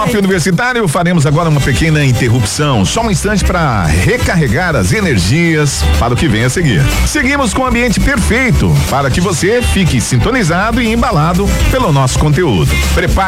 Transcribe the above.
Papo Universitário, faremos agora uma pequena interrupção, só um instante para recarregar as energias para o que vem a seguir. Seguimos com o ambiente perfeito para que você fique sintonizado e embalado pelo nosso conteúdo. Prepare